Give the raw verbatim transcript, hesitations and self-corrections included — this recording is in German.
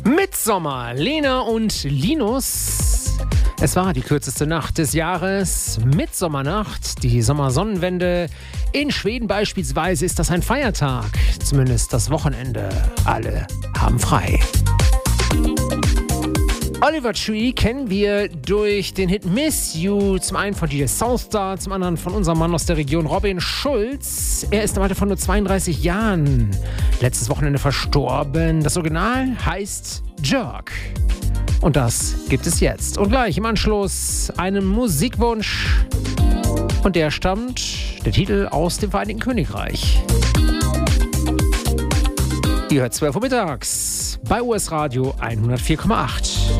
Midsommar, Lena und Linus. Es war die kürzeste Nacht des Jahres, Midsommernacht, die Sommersonnenwende. In Schweden beispielsweise ist das ein Feiertag, zumindest das Wochenende. Alle haben frei. Oliver Tree kennen wir durch den Hit Miss You, zum einen von D J Soulstar, zum anderen von unserem Mann aus der Region Robin Schulz. Er ist im Alter von nur zweiunddreißig Jahren letztes Wochenende verstorben. Das Original heißt Jerk. Und das gibt es jetzt. Und gleich im Anschluss einen Musikwunsch. Und der stammt, der Titel, aus dem Vereinigten Königreich. Ihr hört zwölf Uhr mittags bei U S Radio hundertvier Komma acht.